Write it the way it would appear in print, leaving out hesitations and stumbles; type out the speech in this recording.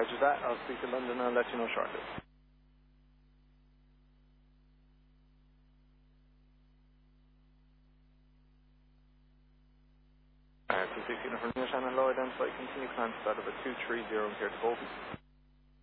Roger that. I'll speak to London and I'll let you know shortly. 216 from Neil Shannon, low identified, continue climb to start over 230 here to Bolton.